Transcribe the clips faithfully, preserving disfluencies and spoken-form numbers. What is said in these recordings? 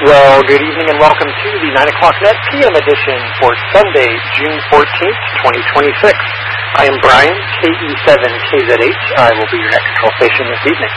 Well, good evening and welcome to the nine o'clock Net P M edition for Sunday, June fourteenth, twenty twenty-six. I am Brian, K E seven K Z H. I will be your next control station this evening.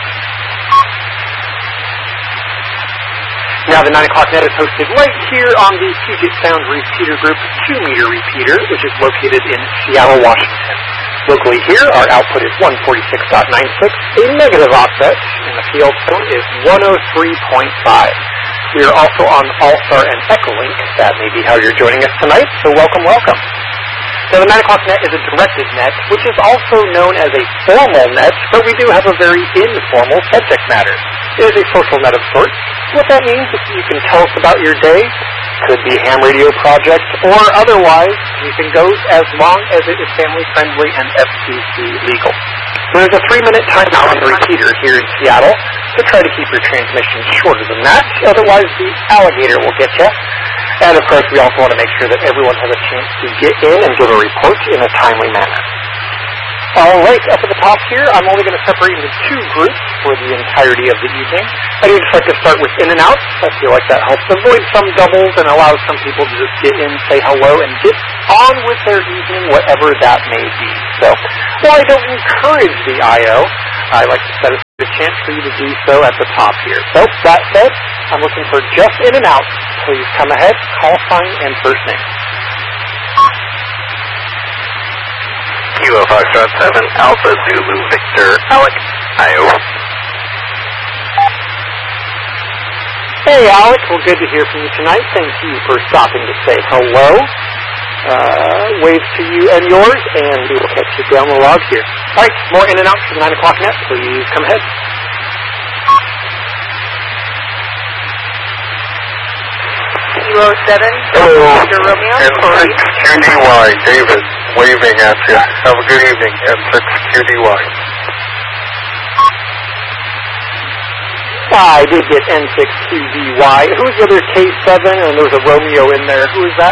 Now, the nine o'clock Net is hosted right here on the Puget Sound Repeater Group two meter repeater, which is located in Seattle, Washington. Locally here, our output is one forty-six point nine six. A negative offset in the field tone is one oh three point five. We are also on All-Star and Echolink. That may be how you're joining us tonight, so welcome, welcome. Now, the nine o'clock Net is a directed net, which is also known as a formal net, but we do have a very informal subject matter. It is a social net of sorts. What that means is you can tell us about your day, could be ham radio project, or otherwise, anything goes as long as it is family-friendly and F C C legal. There's a three-minute timeout on the repeater here in Seattle, so try to keep your transmission shorter than that, otherwise the alligator will get you. And, of course, we also want to make sure that everyone has a chance to get in and give a report in a timely manner. All right, up at the top here, I'm only going to separate into two groups for the entirety of the evening. I do just like to start with in and outs. I feel like that helps avoid some doubles and allows some people to just get in, say hello, and get on with their evening, whatever that may be. So, while I don't encourage the I O, I like to set aside a chance for you to do so at the top here. So, that said, I'm looking for just in and out. Please come ahead, call sign, and first name. Kilo Foxtrot seven, Alpha Zulu Victor, Alec, Iowa. Hey, Alec. Well, good to hear from you tonight. Thank you for stopping to say hello. Uh, wave to you and yours, and we will catch you down the log here. All right, more in and out for the nine o'clock Net. Please come ahead. Kilo seven, Hello, Victor Romeo, N six Q D Y, David, waving at you. Have a good evening, N six Q D Y. I did get N six Q D Y. Who's the other K seven? And there's a Romeo in there. Who is that?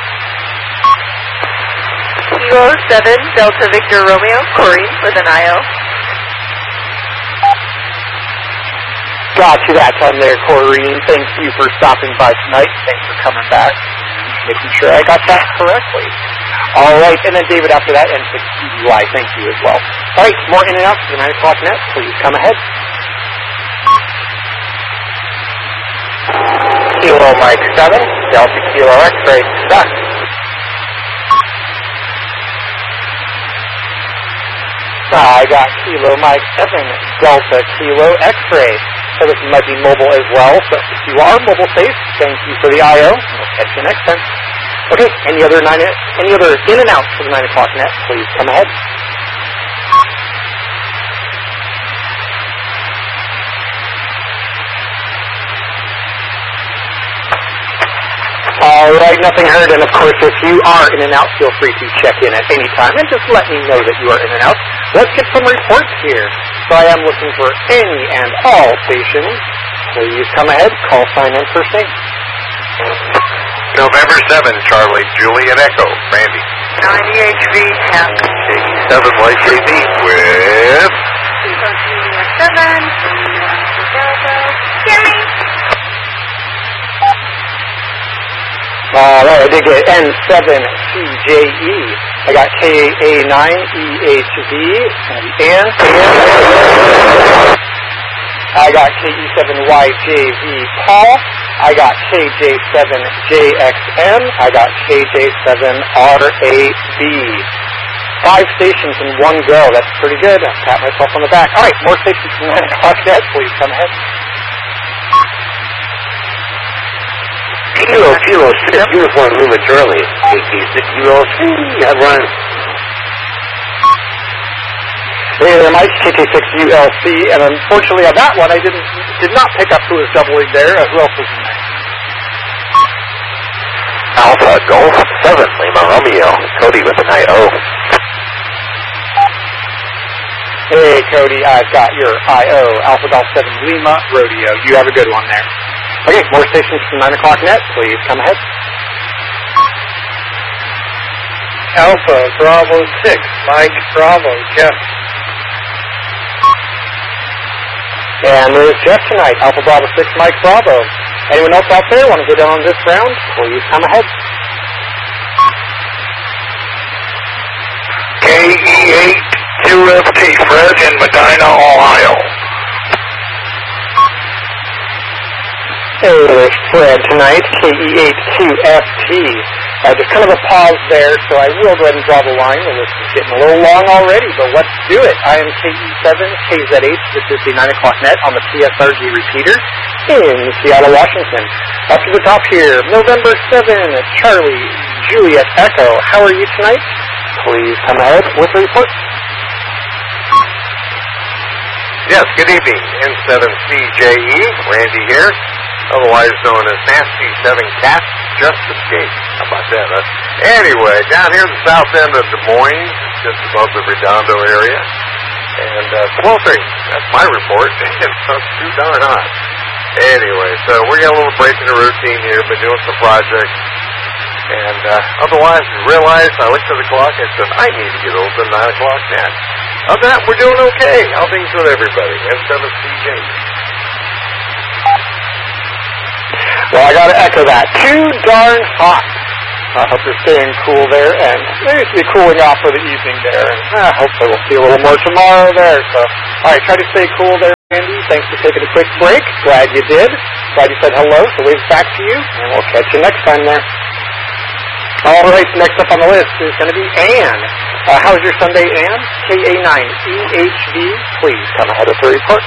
Kilo seven, Delta Victor Romeo, Corey, with an I O. Got you that time there, Corrine. Thank you for stopping by tonight. Thanks for coming back. Making sure I got that correctly. All right, and then David after that, N six Q D Y. Thank you as well. All right, more in and out for the nine o'clock Net. Please come ahead. Kilo Mike seven, Delta Kilo X-Ray, stuck. I got Kilo Mike seven, Delta Kilo X-Ray. So this might be mobile as well. So if you are mobile safe, thank you for the I O. We'll catch you next time. Okay, any other nine, any other in and out for the nine o'clock Net, please come ahead. All right, nothing heard. And of course, if you are in and out, feel free to check in at any time and just let me know that you are in and out. Let's get some reports here. So I am looking for any and all stations. Please come ahead, call sign and first name. November seventh, Charlie, Juliet Echo, Randy. ninety H V, Hap. K seven Y K Z with... Kilo Juliet seven, Delta, Jimmy. All right, I did get N seven C J E. I got K A nine E H V, and, and I got K E seven Y J V Paul. I got K J seven J X M. I got K J seven R A B. Five stations in one go. That's pretty good. I'll pat myself on the back. All right, more stations from nine o'clock Net. Please come ahead. Kilo, Kilo, six, Uniform Lima Charlie, K K six U L C, I'm running. Hey there, Mike, K K six U L C, and unfortunately on that one I didn't did not pick up who was doubling there. Uh, who else was in there? Alpha Golf seven, Lima Romeo, Cody with an I O. Hey Cody, I've got your I O, Alpha Golf seven Lima Rodeo. You have a good one there. Okay, more stations from nine o'clock Net. Please come ahead. Alpha Bravo six, Mike Bravo, Jeff. And there's Jeff tonight, Alpha Bravo six, Mike Bravo. Anyone else out there want to get in on this round? Please come ahead. K E eight Q F T, Fred in Medina, Ohio. Hey, there's Fred tonight, K E eight Q F T. Uh, just kind of a pause there, so I will go ahead and draw the line. The list is getting a little long already, but let's do it. I am K E seven K Z H. This is the nine o'clock net on the P S R G repeater in Seattle, Washington. Up to the top here, November seventh, Charlie Juliet Echo. How are you tonight? Please come ahead with a report. Yes, good evening. N seven C J E, Randy here, otherwise known as Nasty seven Cat, just escaped. How about that, huh? Anyway, down here in the south end of Des Moines, just above the Redondo area, and uh, sweltering. That's my report. It's too darn hot. Anyway, so we got a little break in the routine here, been doing some projects, and uh, otherwise we realized, I looked at the clock and said, I need to get over the nine o'clock net. Other than that, we're doing okay. How things with everybody? N seven C J. Well, I got to echo that. Too darn hot. I hope you're staying cool there, and maybe it's be cooling off for the evening there. And uh, hopefully we'll see a little more tomorrow there. So, all right, try to stay cool there, Andy. Thanks for taking a quick break. Glad you did. Glad you said hello. So waves back to you, and we'll catch you next time there. All right, next up on the list is going to be Ann. Uh, how was your Sunday, Ann? K A nine E H V. Please come ahead with the report.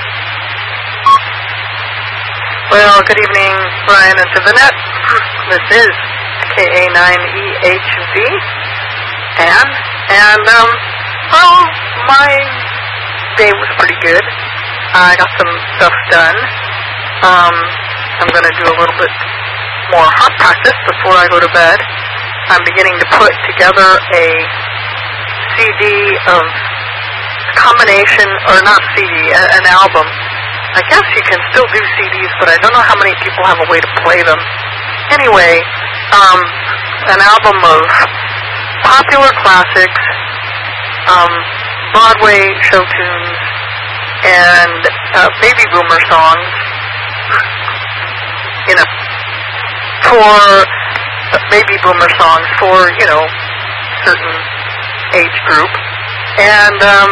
Well, good evening, Brian and to the net. This is K A nine E H V, and, and, um, well, my day was pretty good. I got some stuff done. Um, I'm going to do a little bit more hot practice before I go to bed. I'm beginning to put together a C D of combination, or not C D, a, an album. I guess you can still do C Ds, but I don't know how many people have a way to play them. Anyway, um, an album of popular classics, um, Broadway show tunes, and uh, baby boomer songs, you know, for uh, baby boomer songs for, you know, certain age group. And, um,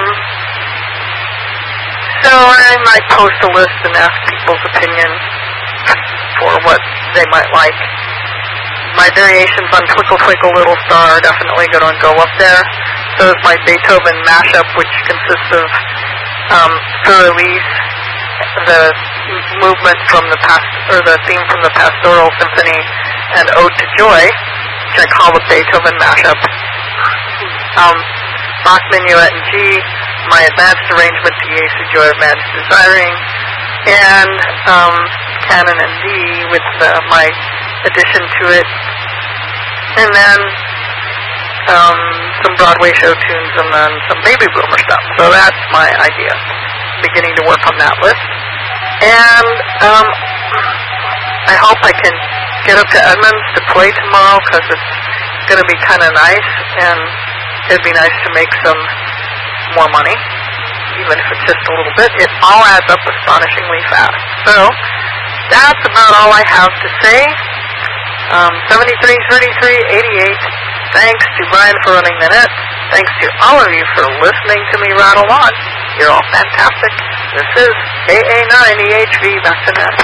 so I might post a list and ask people's opinion for what they might like. My variations on Twinkle Twinkle Little Star are definitely going to go up there. So is my Beethoven mashup, which consists of um, Für Elise, the movement from the past, or the theme from the Pastoral Symphony, and Ode to Joy, which I call the Beethoven mashup. Um, Bach Minuet in G, my advanced arrangement to Jesu Joy of Man's Desiring, and um, Canon in D with uh, my addition to it, and then um, some Broadway show tunes, and then some baby boomer stuff. So that's my idea. Beginning to work on that list, and um, I hope I can get up to Edmonds to play tomorrow, because it's going to be kind of nice, and it'd be nice to make some more money, even if it's just a little bit. It all adds up astonishingly fast. So that's about all I have to say. Um, seventy-three thirty-three eighty-eight. Thanks to Brian for running the net. Thanks to all of you for listening to me rattle on. You're all fantastic. This is K A nine E H V. Back to net.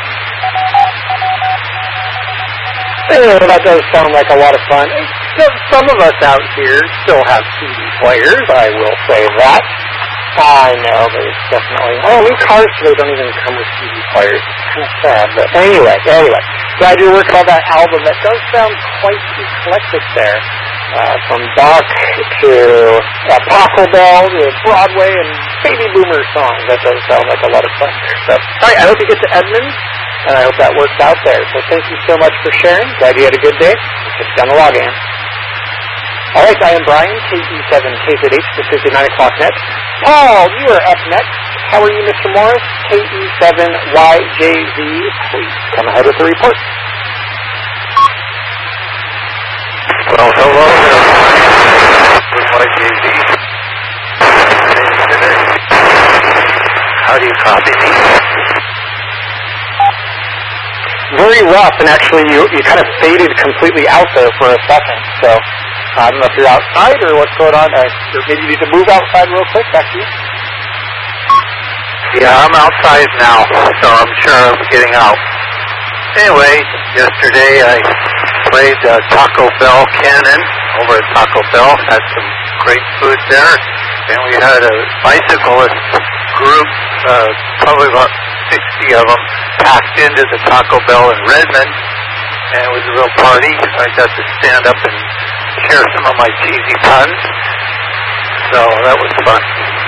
Yeah, that does sound like a lot of fun. Some of us out here still have C D players, I will say that. I know, but it's definitely... Oh, new cars today don't even come with C D players. It's kind of sad, but anyway, anyway. Glad you're working on that album. That does sound quite eclectic there. Uh, from Bach to uh, Pachelbel to Broadway and baby boomer songs. That does sound like a lot of fun there. So, all right, I hope you get to Edmonds. And I hope that works out there. So thank you so much for sharing. Glad you had a good day. We'll get you down the log in. All right, I am Brian, K E seven K Z H. This is the nine o'clock net. Paul, you are up next. How are you, Mister Morris? K E seven Y J Z. Please come ahead with the report. Well, hello there. This is Y J Z. How do you copy me? very rough, and actually you, you kind of faded completely out there for a second. So I don't know if you're outside or what's going on. Uh, maybe you need to move outside real quick. Back to you. Yeah, I'm outside now, so I'm sure I'm getting out. Anyway, yesterday I played uh, Taco Bell Cannon over at Taco Bell. Had some great food there. And we had a bicyclist group, uh, probably about sixty of them, packed into the Taco Bell in Redmond. And it was a real party. I got to stand up and share some of my cheesy puns. So that was fun.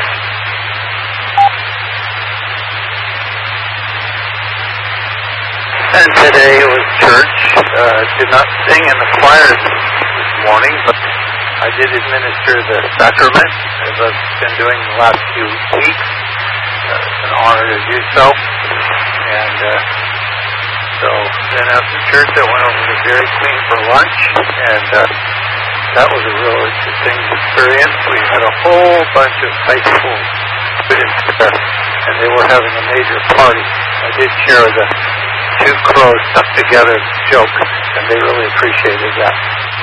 And today it was church. Uh, did not sing in the choir this morning, but I did administer the sacrament, as I've been doing the last few weeks. Uh, it's an honor to do so. And uh, so then after church, I went over to Dairy Queen for lunch, and uh, that was a real interesting experience. We had a whole bunch of high school students there, and they were having a major party. I did share the two crows stuck together joke, and they really appreciated that.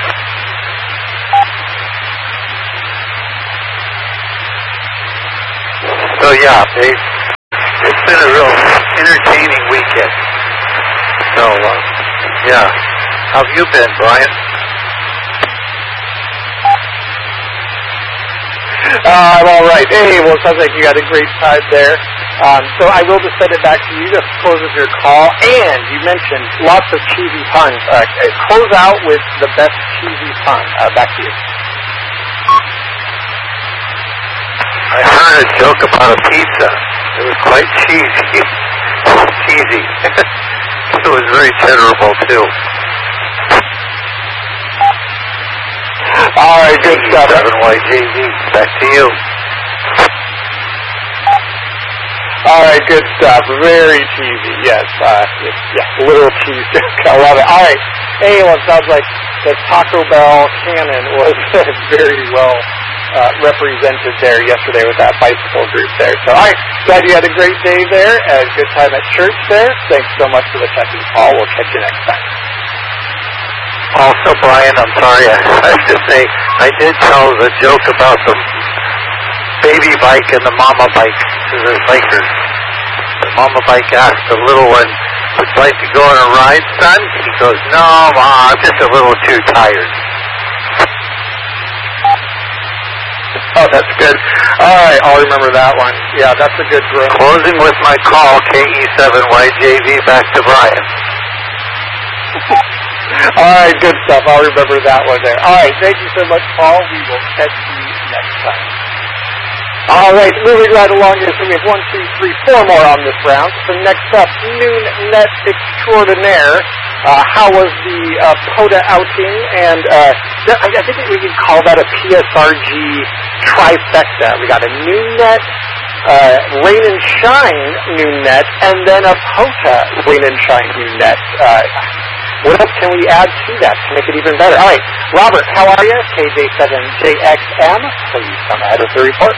So yeah, they, it's been a real entertaining weekend. So uh, yeah, how have you been, Brian? Uh, I'm all right. Hey, well, it sounds like you had a great time there. Um, so I will just send it back to you to close with your call. And you mentioned lots of cheesy puns. Uh, close out with the best cheesy pun. Uh, back to you. I heard a joke about a pizza. It was quite cheesy. cheesy. It was very terrible, too. All right, good stuff. seven Y J V, back to you. All right, good stuff. Very cheesy, yes. Uh, yeah, little cheese joke. I love it. All right. Hey, well, it sounds like the Taco Bell Cannon was very well uh, represented there yesterday with that bicycle group there. So, all right, glad you had a great day there. A good time at church there. Thanks so much for the check-in call. We'll catch you next time. Also, Brian, I'm sorry, I have to say, I did tell the joke about the baby bike and the mama bike to the bikers. The mama bike asked the little one, would you like to go on a ride, son? He goes, no, Ma, I'm just a little too tired. Oh, that's good. All right, I'll remember that one. Yeah, that's a good group. Closing with my call, K E seven Y J V, back to Brian. All right, good stuff. I'll remember that one there. All right, thank you so much, Paul. We will catch you next time. All right, moving right along here. So we have one, two, three, four more on this round. So next up, Noon Net Extraordinaire. Uh, how was the uh, POTA outing? And uh, I think we can call that a P S R G trifecta. We got a Noon Net, uh, Rain and Shine Noon Net, and then a POTA Rain and Shine Noon Net. Uh, What else can we add to that to make it even better? All right, Robert, how are you? K J seven J X M, please come ahead with the report.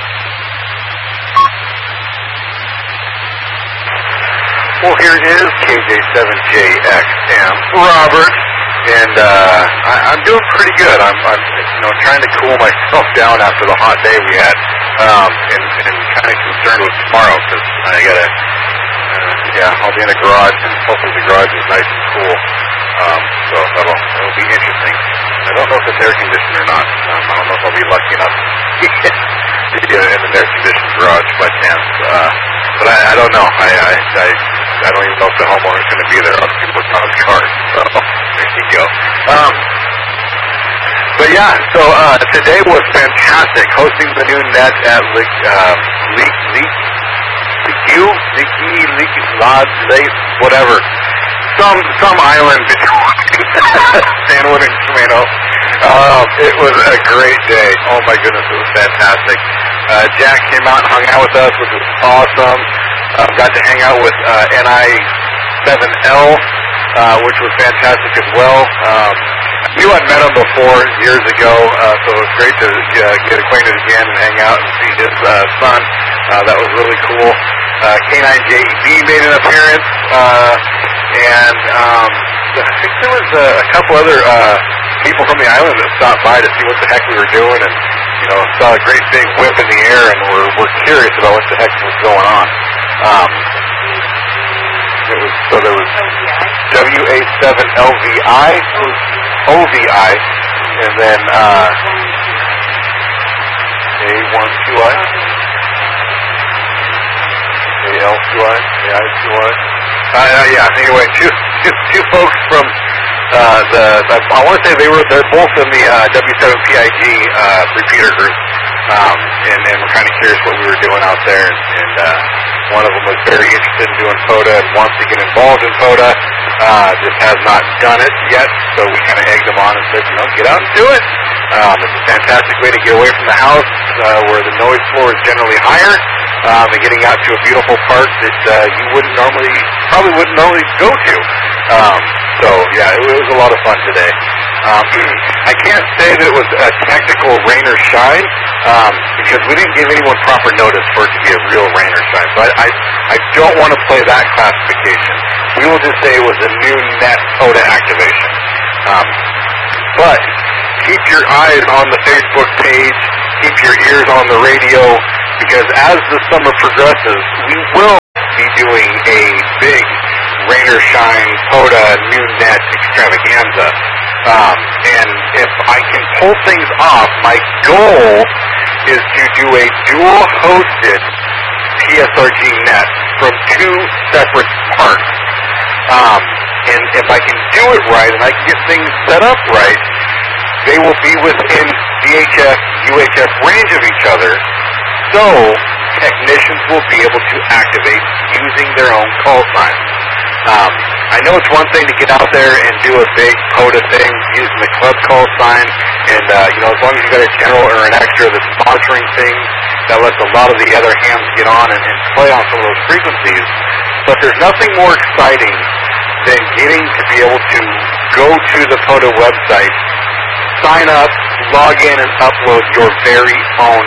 Well, here is K J seven J X M, Robert, and uh, I, I'm doing pretty good. I'm, I'm, you know, trying to cool myself down after the hot day we had, um, and, and kind of concerned with tomorrow because I gotta, uh, yeah, I'll be in a garage, and hopefully the garage is nice and cool. Um, so that'll, that'll be interesting. I don't know if it's air conditioned or not. Um, I don't know if I'll be lucky enough to get in an air conditioned garage by chance. Uh, but I, I don't know. I, I, I, I don't even know if the homeowner's going to be there. Other people are on his car. So there you go. Um, but yeah, so uh, today was fantastic. Hosting the new net at Leak, uh, Leak, Leak, Leak, Leaky, Leaky, Lodge, Lake, whatever. Some some island between San Juan and Camino. Uh, it was a great day. Oh my goodness, it was fantastic. Uh, Jack came out and hung out with us, which was awesome. Uh, got to hang out with uh, N I seven L, uh, which was fantastic as well. Um, you had met him before years ago, uh, so it was great to uh, get acquainted again and hang out and see his uh, son. Uh, that was really cool. Uh, K nine J E B made an appearance. Uh, and um, I think there was a, a couple other uh, people from the island that stopped by to see what the heck we were doing, and you know, saw a great big whip in the air, and were, were curious about what the heck was going on. Um, it was so there was W A seven L V I, O V I, and then uh, A one Q I, A L Q I, A I Q I. Uh, uh, yeah. Anyway, two two, two folks from uh, the, the I want to say they were they're both in the uh, W seven P I G uh, repeater group, um, and, and we're kind of curious what we were doing out there. And, and uh, one of them was very interested in doing POTA and wants to get involved in POTA, uh, just has not done it yet. So we kind of egged them on and said, you know, get out and do it. Um, it's a fantastic way to get away from the house, uh, where the noise floor is generally higher, um, and getting out to a beautiful park that uh, you wouldn't normally, probably wouldn't normally go to. Um, so, yeah, it, it was a lot of fun today. Um, I can't say that it was a technical rain or shine, um, because we didn't give anyone proper notice for it to be a real rain or shine. So I, I, I don't want to play that classification. We will just say it was a new net POTA activation. Um, but keep your eyes on the Facebook page, keep your ears on the radio, because as the summer progresses, we will be doing a big rain or shine POTA new net extravaganza. Um, and if I can pull things off, my goal is to do a dual-hosted P S R G net from two separate parts. Um, and if I can do it right and I can get things set up right, they will be within V H F, U H F range of each other, so technicians will be able to activate using their own call signs. Um, I know it's one thing to get out there and do a big POTA thing using the club call sign, and uh, you know, as long as you got a general or an extra that's monitoring things, that lets a lot of the other hams get on and, and play on some of those frequencies. But there's nothing more exciting than getting to be able to go to the POTA website, sign up, log in, and upload your very own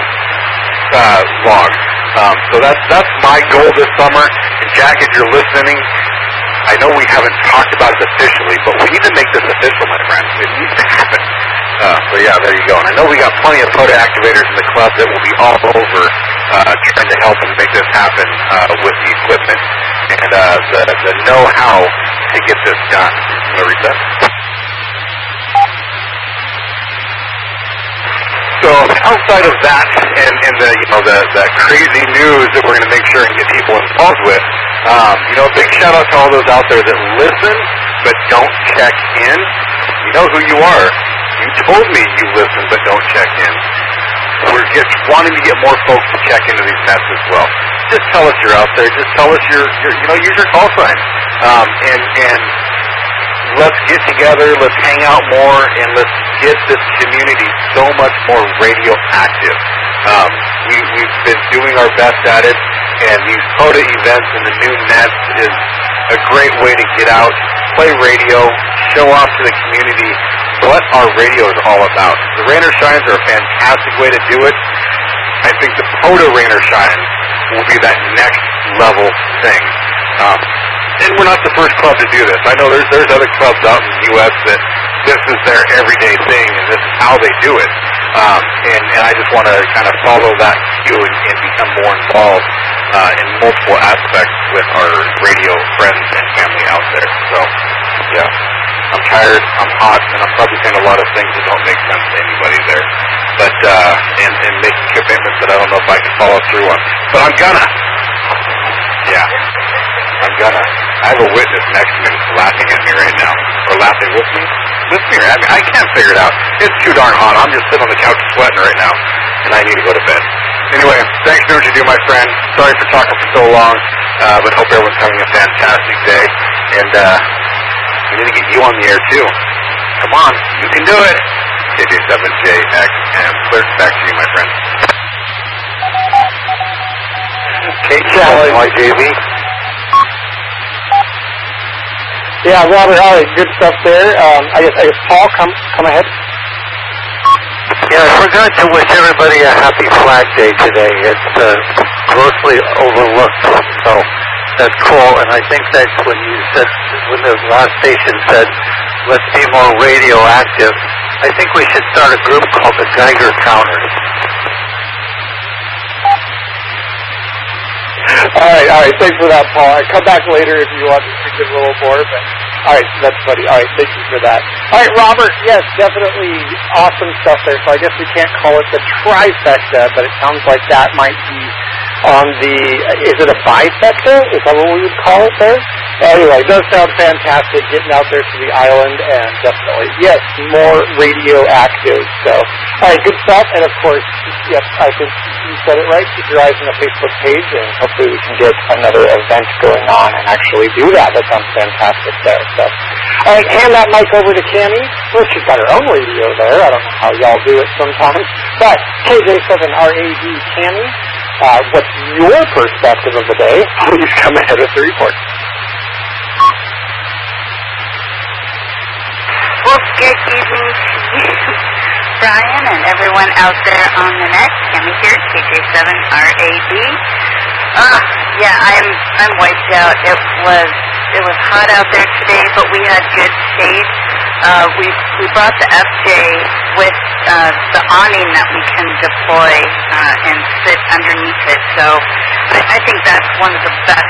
uh, log. Um, so that's that's my goal this summer. And Jack, if you're listening, I know we haven't talked about it officially, but we need to make this official, my friend. It needs to happen. Uh, so yeah, there you go. And I know we got plenty of POTA activators in the club that will be all over uh, trying to help and make this happen uh, with the equipment and uh, the, the know-how to get this done. I'm going to reset. So outside of that, and, and the you know the, the crazy news that we're going to make sure and get people involved with, um, you know, big shout out to all those out there that listen but don't check in. You know who you are. You told me you listen but don't check in. We're just wanting to get more folks to check into these nets as well. Just tell us you're out there. Just tell us you're, you're you know, use your call sign. Um, and and let's get together, let's hang out more, and let's get this community so much more radio active. Um, we, we've been doing our best at it, and these POTA events and the new nets is a great way to get out, play radio, show off to the community what our radio is all about. The Rain or Shines are a fantastic way to do it. I think the POTA Rain or Shine will be that next level thing. Um, And we're not the first club to do this. I know there's there's other clubs out in the U S that this is their everyday thing, and this is how they do it. Um, and, and I just want to kind of follow that cue and, and become more involved uh, in multiple aspects with our radio friends and family out there. So, yeah, I'm tired, I'm hot, and I'm probably saying a lot of things that don't make sense to anybody there. But, uh, and, and making commitments that I don't know if I can follow through on. But I'm gonna. Yeah. I'm gonna. I have a witness next to me that's laughing at me right now. Or laughing with me. With me. I mean, I can't figure it out. It's too darn hot. I'm just sitting on the couch sweating right now. And I need to go to bed. Anyway, thanks for what you do, my friend. Sorry for talking for so long. Uh, but hope everyone's having a fantastic day. And, uh, we need to get you on the air, too. Come on. You can do it. K J seven J X M. Clear back to you, my friend. K seven Y J V. Yeah, Robert, all right, good stuff there. Um, I guess, I guess Paul, come come ahead. Yeah, I forgot to wish everybody a happy Flag Day today. It's uh, grossly overlooked. So That's cool, and I think that's when you said, when the last station said, let's be more radioactive, I think we should start a group called the Geiger Counters. All right, all right. Thanks for that, Paul. I'll come back later if you want to get a little more. But all right, that's funny. All right, thank you for that. All right, Robert. Yes, definitely awesome stuff there. So I guess we can't call it the trifecta, but it sounds like that might be on the. Is it a bifecta? Is that what we would call it there? Anyway, it does sound fantastic getting out there to the island, and definitely yes, more radioactive. So all right, good stuff. And of course, yes, I think you said it right. Keep your eyes on the Facebook page, and hopefully we can get another event going on and actually do that. That sounds fantastic there. So, all right, hand that mic over to Cammie. Well, she's got her own radio there. I don't know how y'all do it sometimes. But K J seven R A D Cammie, uh, what's your perspective of the day? Please come ahead with the report. Well, good evening to you, Brian, and everyone out there on the net. Cammie here, K J seven R A D. Uh, yeah, I'm I'm wiped out. It was it was hot out there today, but we had good shade. Uh, we we brought the F J with uh, the awning that we can deploy uh, and sit underneath it. So I, I think that's one of the best